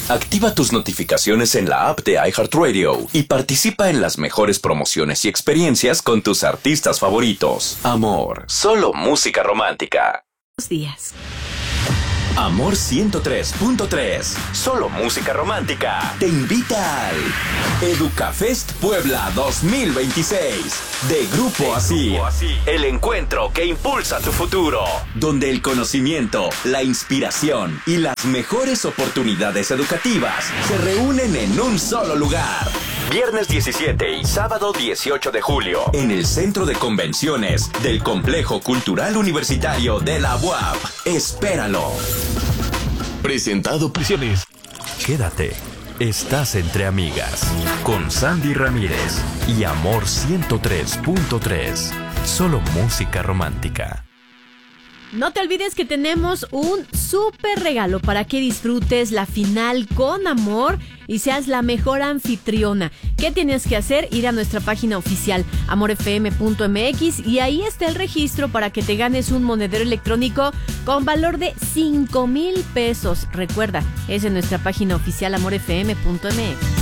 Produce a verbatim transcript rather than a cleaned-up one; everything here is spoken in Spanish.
Activa tus notificaciones en la app de iHeartRadio y participa en las mejores promociones y experiencias con tus artistas favoritos. Amor, solo música romántica. Buenos días. Amor ciento tres punto tres, solo música romántica, te invita al Educafest Puebla dos mil veintiséis de Grupo Asir, el encuentro que impulsa tu futuro, donde el conocimiento, la inspiración y las mejores oportunidades educativas se reúnen en un solo lugar. Viernes diecisiete y sábado dieciocho de julio, en el Centro de Convenciones del Complejo Cultural Universitario de la U A P. Espéralo. Presentado Prisiones. Quédate. Estás entre amigas. Con Sandy Ramírez y Amor ciento tres punto tres. Solo música romántica. No te olvides que tenemos un súper regalo para que disfrutes la final con amor y seas la mejor anfitriona. ¿Qué tienes que hacer? Ir a nuestra página oficial amor f m punto m x y ahí está el registro para que te ganes un monedero electrónico con valor de cinco mil pesos. Recuerda, es en nuestra página oficial amor f m punto m x.